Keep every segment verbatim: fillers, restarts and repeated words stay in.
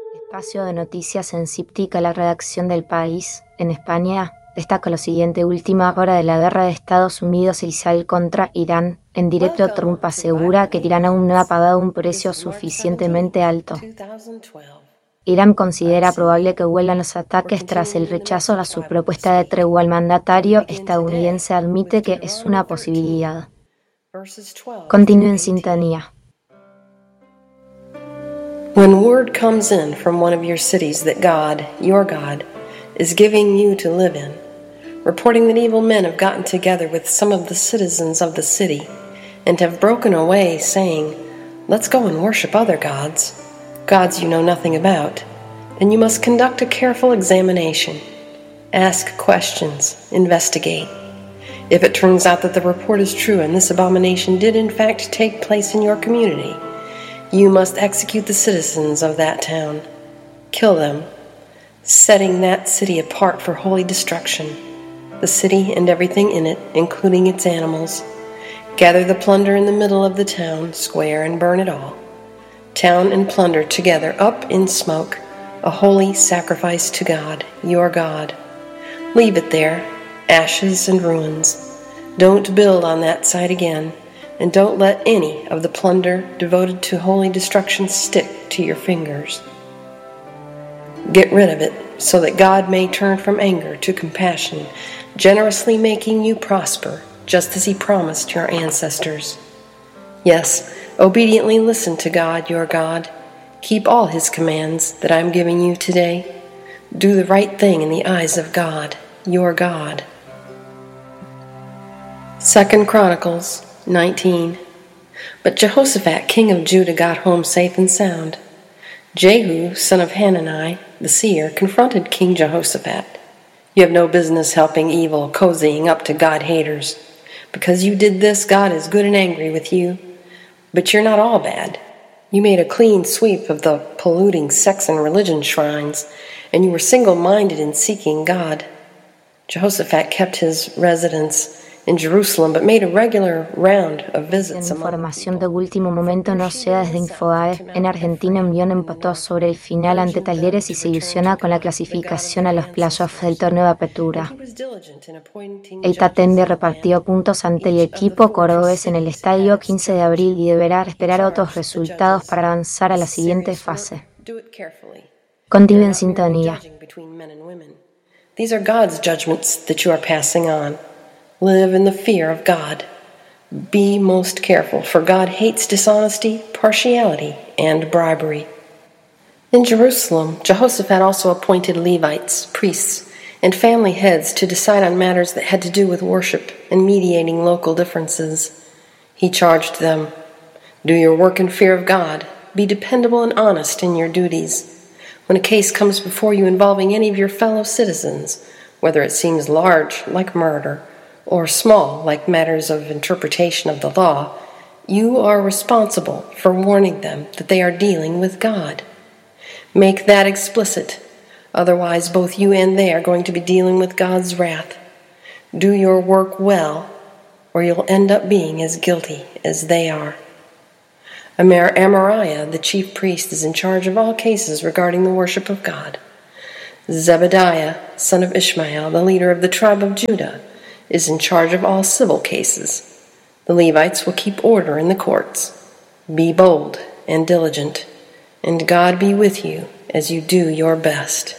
Espacio de noticias en Cíptica, la redacción del País, en España, destaca lo siguiente: última hora de la guerra de Estados Unidos e Israel contra Irán. En directo, Trump asegura que Irán aún no ha pagado un precio suficientemente alto. Irán considera probable que vuelvan los ataques tras el rechazo a su propuesta de tregua. El mandatario estadounidense admite que es una posibilidad. Continúe en sintonía. When word comes in from one of your cities that God, your God, is giving you to live in, reporting that evil men have gotten together with some of the citizens of the city and have broken away, saying, "Let's go and worship other gods, gods you know nothing about," then you must conduct a careful examination. Ask questions, investigate. If it turns out that the report is true and this abomination did in fact take place in your community, you must execute the citizens of that town, kill them, setting that city apart for holy destruction, the city and everything in it, including its animals. Gather the plunder in the middle of the town square and burn it all. Town and plunder together up in smoke, a holy sacrifice to God, your God. Leave it there, ashes and ruins. Don't build on that site again. And don't let any of the plunder devoted to holy destruction stick to your fingers. Get rid of it so that God may turn from anger to compassion, generously making you prosper, just as He promised your ancestors. Yes, obediently listen to God, your God. Keep all His commands that I'm giving you today. Do the right thing in the eyes of God, your God. Second Chronicles nineteen. But Jehoshaphat, king of Judah, got home safe and sound. Jehu, son of Hanani, the seer, confronted King Jehoshaphat. You have no business helping evil, cozying up to God-haters. Because you did this, God is good and angry with you. But you're not all bad. You made a clean sweep of the polluting sex and religion shrines, and you were single-minded in seeking God. Jehoshaphat kept his residence in Jerusalem, but made a regular round of visits. Información de último momento nos llega desde Infobae. En Argentina, Unión empató sobre el final ante Talleres y se ilusiona con la clasificación a los playoffs del torneo de apertura. El Tatembe repartió puntos ante el equipo cordobés en el estadio quince de abril y deberá esperar otros resultados para avanzar a la siguiente fase. Continúe en sintonía. These are God's judgments that you are passing on. Live in the fear of God. Be most careful, for God hates dishonesty, partiality, and bribery. In Jerusalem, Jehoshaphat also appointed Levites, priests, and family heads to decide on matters that had to do with worship and mediating local differences. He charged them, "Do your work in fear of God. Be dependable and honest in your duties. When a case comes before you involving any of your fellow citizens, whether it seems large, like murder, or small, like matters of interpretation of the law, you are responsible for warning them that they are dealing with God. Make that explicit, otherwise both you and they are going to be dealing with God's wrath. Do your work well, or you'll end up being as guilty as they are." Amar- Amariah, the chief priest, is in charge of all cases regarding the worship of God. Zebediah, son of Ishmael, the leader of the tribe of Judah, is in charge of all civil cases. The Levites will keep order in the courts. Be bold and diligent, and God be with you as you do your best.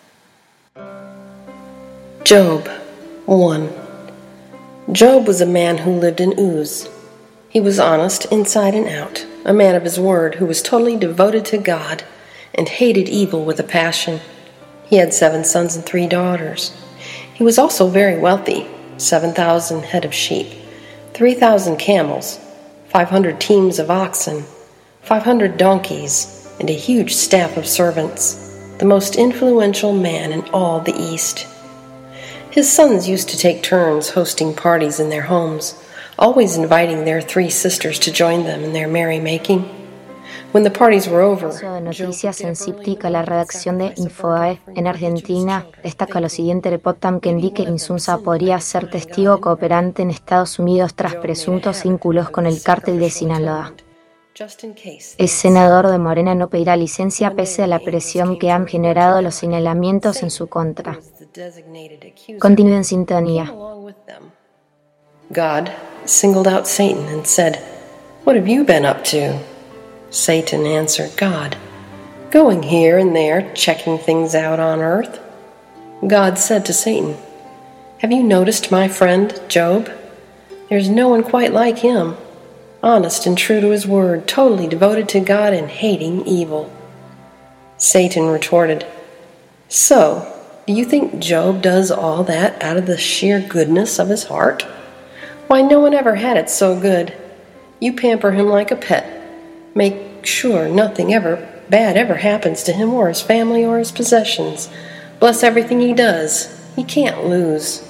Job one. Job was a man who lived in Uz. He was honest inside and out, a man of his word who was totally devoted to God and hated evil with a passion. He had seven sons and three daughters. He was also very wealthy. seven thousand head of sheep, three thousand camels, five hundred teams of oxen, five hundred donkeys, and a huge staff of servants, the most influential man in all the East. His sons used to take turns hosting parties in their homes, always inviting their three sisters to join them in their merrymaking. When the parties were over, de noticias en Cíptica, la redacción de Infobae. En Argentina, destaca lo siguiente: reportan que Enrique Insunza podría ser testigo cooperante en Estados Unidos tras presuntos vínculos con el cártel de Sinaloa. El senador de Morena no pedirá licencia pese a la presión que han generado los señalamientos en su contra. Continúe en sintonía. God singled out Satan and said, "What have you been up to?" Satan answered God, "Going here and there, checking things out on earth." God said to Satan, "Have you noticed my friend, Job? There's no one quite like him, honest and true to his word, totally devoted to God and hating evil." Satan retorted, "So, do you think Job does all that out of the sheer goodness of his heart? Why, no one ever had it so good. You pamper him like a pet. Make sure nothing ever bad ever happens to him or his family or his possessions. Bless everything he does. He can't lose.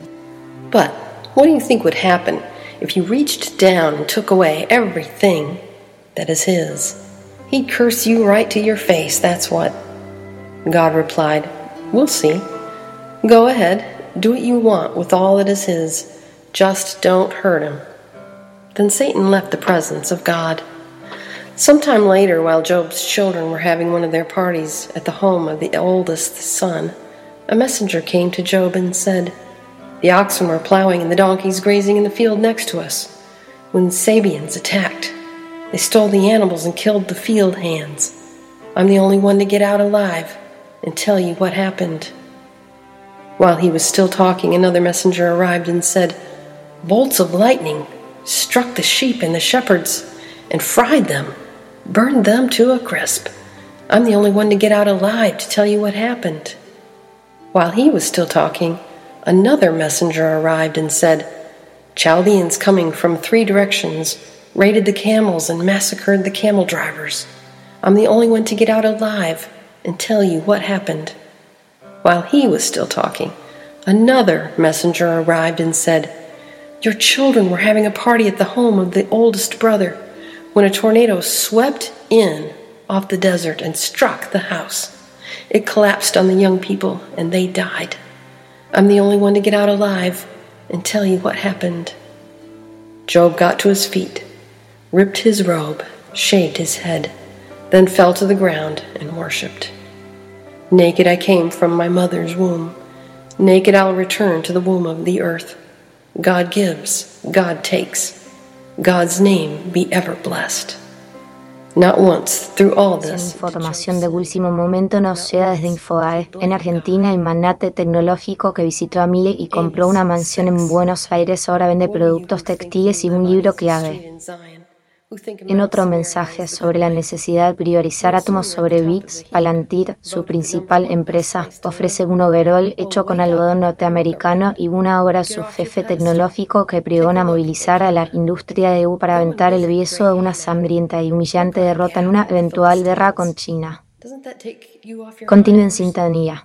But what do you think would happen if you reached down and took away everything that is his? He'd curse you right to your face, that's what." God replied, "We'll see. Go ahead, do what you want with all that is his. Just don't hurt him." Then Satan left the presence of God. Sometime later, while Job's children were having one of their parties at the home of the oldest son, a messenger came to Job and said, "The oxen were plowing and the donkeys grazing in the field next to us when Sabeans attacked. They stole the animals and killed the field hands. I'm the only one to get out alive and tell you what happened." While he was still talking, another messenger arrived and said, "Bolts of lightning struck the sheep and the shepherds and fried them, burned them to a crisp. I'm the only one to get out alive to tell you what happened." While he was still talking, another messenger arrived and said, "Chaldeans coming from three directions raided the camels and massacred the camel drivers. I'm the only one to get out alive and tell you what happened." While he was still talking, another messenger arrived and said, "Your children were having a party at the home of the oldest brother when a tornado swept in off the desert and struck the house. It collapsed on the young people and they died. I'm the only one to get out alive and tell you what happened." Job got to his feet, ripped his robe, shaved his head, then fell to the ground and worshipped. "Naked I came from my mother's womb. Naked I'll return to the womb of the earth. God gives, God takes. God's name be ever blessed." Not once through all this. Información de último momento nos llega desde Infobae. En Argentina, el magnate tecnológico que visitó a Milei y compró una mansión en Buenos Aires ahora vende productos textiles y un libro clave. En otro mensaje sobre la necesidad de priorizar átomos sobre bits, Palantir, su principal empresa, ofrece un overol hecho con algodón norteamericano y una obra de su jefe tecnológico que pregona movilizar a la industria de E U para aventar el riesgo de una sangrienta y humillante derrota en una eventual guerra con China. Continúe en sintonía.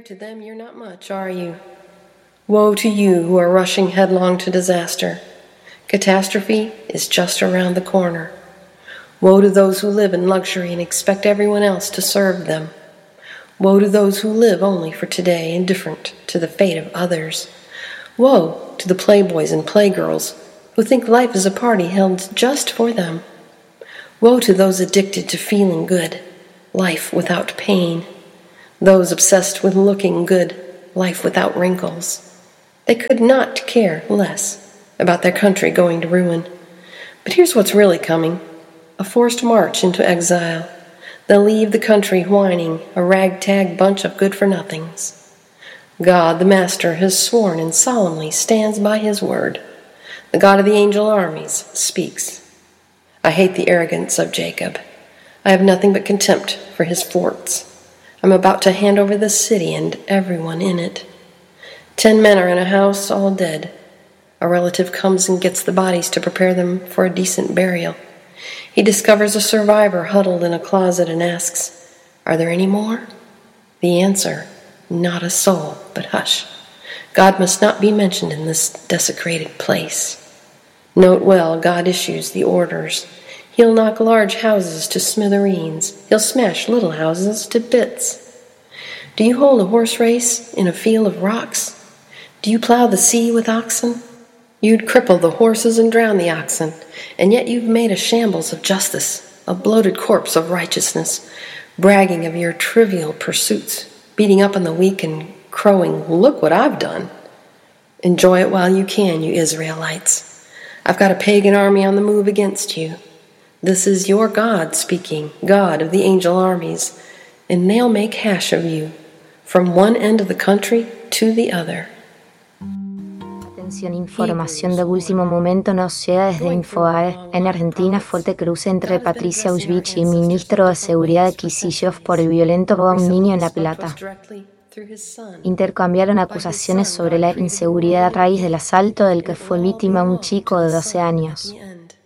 Woe to you who are rushing headlong to disaster. Catastrophe is just around the corner. Woe to those who live in luxury and expect everyone else to serve them. Woe to those who live only for today, indifferent to the fate of others. Woe to the playboys and playgirls who think life is a party held just for them. Woe to those addicted to feeling good, life without pain. Those obsessed with looking good, life without wrinkles. They could not care less about their country going to ruin. But here's what's really coming: a forced march into exile. They'll leave the country whining, a ragtag bunch of good-for-nothings. God, the Master, has sworn and solemnly stands by his word. The God of the angel armies speaks. I hate the arrogance of Jacob. I have nothing but contempt for his forts. I'm about to hand over the city and everyone in it. Ten men are in a house, all dead. A relative comes and gets the bodies to prepare them for a decent burial. He discovers a survivor huddled in a closet and asks, "Are there any more?" The answer, "Not a soul, but hush. God must not be mentioned in this desecrated place." Note well, God issues the orders. He'll knock large houses to smithereens. He'll smash little houses to bits. Do you hold a horse race in a field of rocks? Do you plow the sea with oxen? You'd cripple the horses and drown the oxen, and yet you've made a shambles of justice, a bloated corpse of righteousness, bragging of your trivial pursuits, beating up on the weak and crowing, "Look what I've done." Enjoy it while you can, you Israelites. I've got a pagan army on the move against you. This is your God speaking, God of the angel armies, and they'll make hash of you, from one end of the country to the other. Atención, información de último momento nos llega desde Infobae. En Argentina, fuerte cruce entre Patricia Bullrich y ministro de Seguridad de Kicillof por el violento robo a un niño en La Plata. Intercambiaron acusaciones sobre la inseguridad a raíz del asalto del que fue víctima un chico de doce años.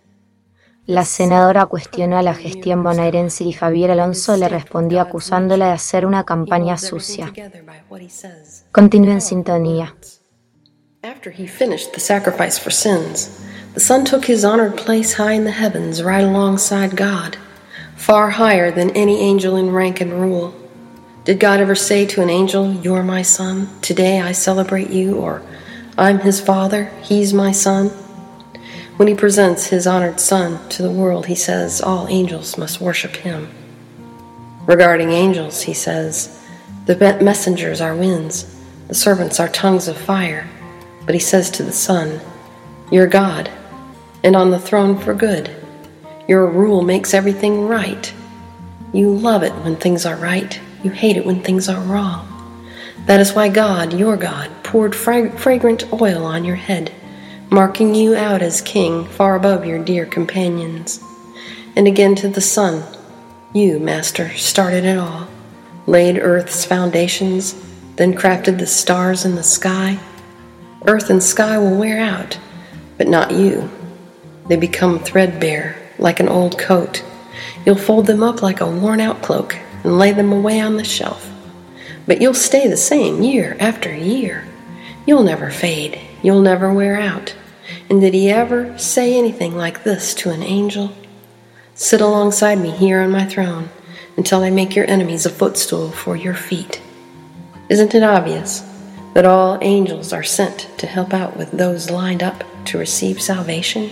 La senadora cuestionó a la gestión bonaerense y Javier Alonso le respondió acusándola de hacer una campaña sucia. Continúe en sintonía. After he finished the sacrifice for sins, the Son took his honored place high in the heavens, right alongside God, far higher than any angel in rank and rule. Did God ever say to an angel, "You're my son, today I celebrate you," or "I'm his father, he's my son"? When he presents his honored son to the world, he says all angels must worship him. Regarding angels, he says, the messengers are winds, the servants are tongues of fire. But he says to the Son, "You're God, and on the throne for good. Your rule makes everything right. You love it when things are right. You hate it when things are wrong. That is why God, your God, poured fra- fragrant oil on your head, marking you out as king far above your dear companions." And again to the Son, "You, Master, started it all, laid earth's foundations, then crafted the stars in the sky. Earth and sky will wear out, but not you. They become threadbare, like an old coat. You'll fold them up like a worn-out cloak and lay them away on the shelf. But you'll stay the same year after year. You'll never fade. You'll never wear out. And did he ever say anything like this to an angel? Sit alongside me here on my throne until I make your enemies a footstool for your feet." Isn't it obvious that all angels are sent to help out with those lined up to receive salvation?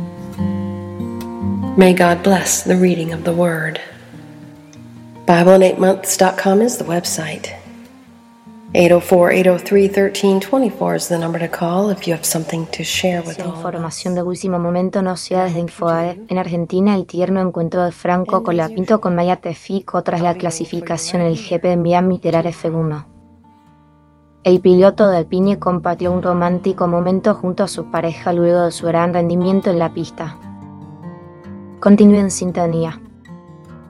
May God bless the reading of the Word. Bible in eight months dot com is the website. eight oh four, eight oh three, one three two four is the number to call if you have something to share with all. Información de último momento nos llega desde Infobae. En Argentina, el tierno encuentro de Franco con la Pinto con Maya Tefico tras la clasificación en el G P de Enviam Literar F uno. El piloto de Alpine compartió un romántico momento junto a su pareja luego de su gran rendimiento en la pista. Continúe en sintonía.